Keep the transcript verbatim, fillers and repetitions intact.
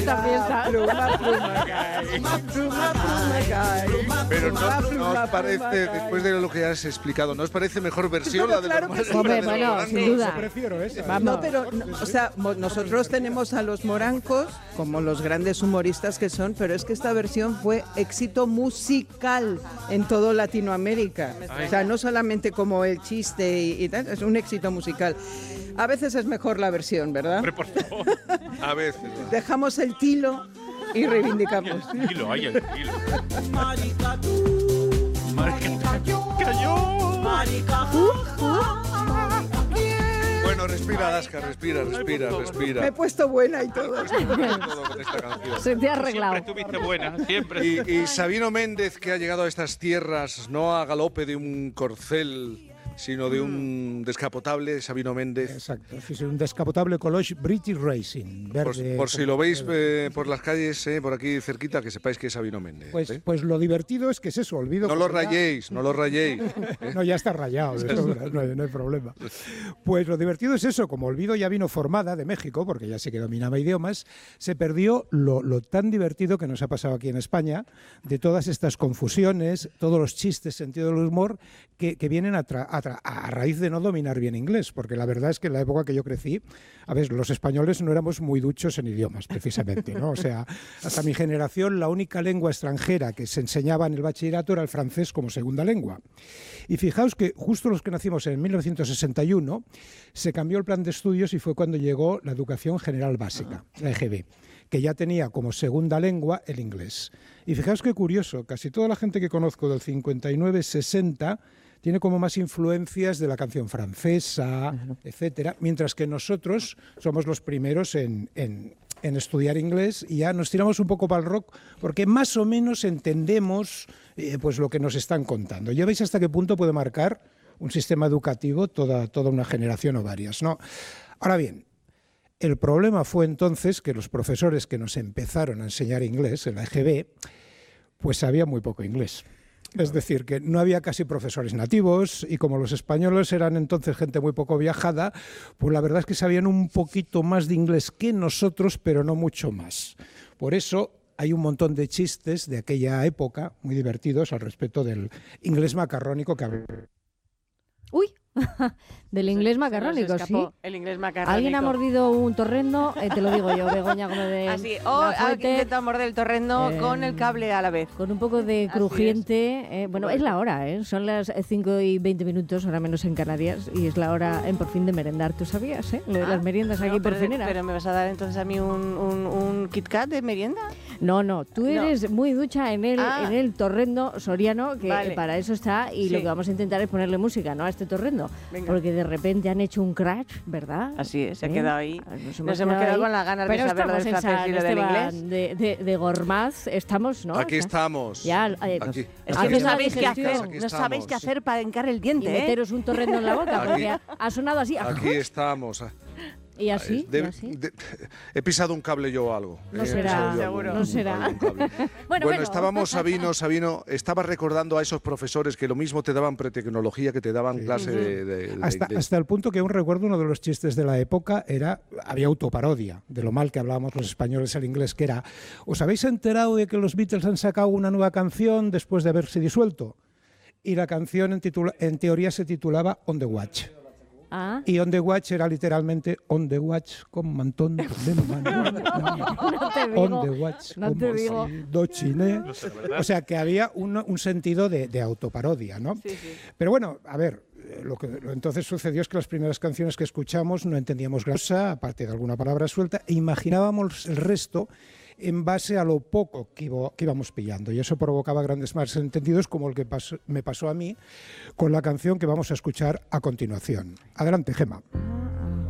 esta fiesta. Pluma, pluma, gai. Pluma, pluma, gai. Pero no, Pluma, no pluma, os parece, pluma, gai. después de lo que has explicado, ¿no os parece mejor versión Pero la de claro los que sí. Hombre, de los bueno, morancos? sin duda. Yo prefiero esa. Vamos. No, pero, no, o sea, mo- nosotros tenemos a los morancos como los grandes humoristas que son, pero es que esta versión fue éxito musical en todo Latinoamérica. O sea, no solamente como el chiste y, y tal, es un éxito musical. A veces es mejor la versión, ¿verdad? Hombre, por favor. A veces. Dejamos el tilo y reivindicamos. Ay, el kilo, ay, el kilo. Marica, cayó. Bueno, respira, Alaska, respira, respira, Me he respira. puesto buena y todo. Todo con esta canción. Se te ha arreglado. Siempre estuviste buena, siempre. Y, y Sabino Méndez, que ha llegado a estas tierras no a galope de un corcel, sino de un descapotable, Sabino Méndez. Exacto, es un descapotable College British Racing, Por, verde. por si lo veis eh, por las calles, eh, por aquí cerquita, que sepáis que es Sabino Méndez. Pues, eh. pues lo divertido es que es eso, olvido. No que lo ya- rayéis, no lo rayéis. ¿eh? No, ya está rayado, de sobra, no, hay, no hay problema. Pues lo divertido es eso, como Olvido ya vino formada de México, porque ya sé que dominaba idiomas, se perdió lo, lo tan divertido que nos ha pasado aquí en España, de todas estas confusiones, todos los chistes, sentido del humor, que, que vienen a, tra- a, tra- a raíz de no dominar bien inglés, porque la verdad es que en la época que yo crecí, a ver, los españoles no éramos muy duchos en idiomas, precisamente, ¿no? O sea, hasta mi generación la única lengua extranjera que se enseñaba en el bachillerato era el francés como segunda lengua. Y fijaos que justo los que nacimos en mil novecientos sesenta y uno se cambió el plan de estudios y fue cuando llegó la educación general básica, la E G B, que ya tenía como segunda lengua el inglés. Y fijaos qué curioso, casi toda la gente que conozco del cincuenta y nueve sesenta tiene como más influencias de la canción francesa, etcétera, mientras que nosotros somos los primeros en, en, en estudiar inglés y ya nos tiramos un poco para el rock porque más o menos entendemos eh, pues lo que nos están contando. Ya veis hasta qué punto puede marcar un sistema educativo toda, toda una generación o varias, ¿no? Ahora bien, el problema fue entonces que los profesores que nos empezaron a enseñar inglés en la E G B, pues sabían muy poco inglés. Es decir, que no había casi profesores nativos y como los españoles eran entonces gente muy poco viajada, pues la verdad es que sabían un poquito más de inglés que nosotros, pero no mucho más. Por eso hay un montón de chistes de aquella época muy divertidos al respecto del inglés macarrónico que había. Uy, del inglés Se- se nos macarrónico, sí. escapó El inglés macarrónico. Alguien ha mordido un torrendo, eh, te lo digo yo, Begoña, como de Así, o ha Gafuete, intentado morder el torrendo Eh, con el cable a la vez. con un poco de Así crujiente. eh, bueno, es la hora, ¿eh? Son las cinco y veinte minutos, ahora menos en Canarias, y es la hora en por fin de merendar. ¿Tú sabías, eh? Lo de Ah, las meriendas no, aquí por pero, finera. pero me vas a dar entonces a mí un, un, un Kit Kat de merienda. No, no, tú No. eres muy ducha en el, Ah. en el torrendo soriano, que Vale. eh, para eso está, y lo Sí. que vamos a intentar es ponerle música, ¿no? A este torrendo. Venga. Porque de repente han hecho un crash, ¿verdad? Así es, se ha ¿Eh? quedado ahí. Nos Nos hemos quedado ahí. con las ganas de Pero saber estamos del en francés San y lo del Esteban inglés. De, de, de Gormaz, estamos, ¿no? Aquí O sea, estamos. Ya, eh, Aquí. Es Aquí que no está la sabéis qué digestión. hacer, Aquí no sabéis estamos. qué hacer para hincar el Y diente, ¿eh? meteros un torrendo en la boca, porque Aquí. ha, ha sonado así. Aquí estamos. Y así, De- y así. de- he pisado un cable yo o algo. No Eh, he será, pisado yo seguro. algo, no un será. cable, un cable. Bueno, Bueno, bueno. estábamos, Sabino, Sabino, estaba recordando a esos profesores que lo mismo te daban pretecnología que te daban Sí. clase de, de- de Hasta, inglés. hasta el punto que aún recuerdo uno de los chistes de la época era, había autoparodia de lo mal que hablábamos los españoles el inglés, que era, ¿os habéis enterado de que los Beatles han sacado una nueva canción después de haberse disuelto? Y la canción en, titula- en teoría se titulaba On the Watch. Ah, Y On the Watch era literalmente On the Watch con mantón de mano. no te digo. On the Watch no te como digo. si do chiné. O sea, que había un, un sentido de, de autoparodia, ¿no? Sí, sí. Pero bueno, a ver, eh, lo que lo entonces sucedió es que las primeras canciones que escuchamos no entendíamos gran cosa, aparte de alguna palabra suelta, e imaginábamos el resto en base a lo poco que, iba- que íbamos pillando. Y eso provocaba grandes malentendidos como el que pasó- me pasó a mí con la canción que vamos a escuchar a continuación. Adelante, Gema.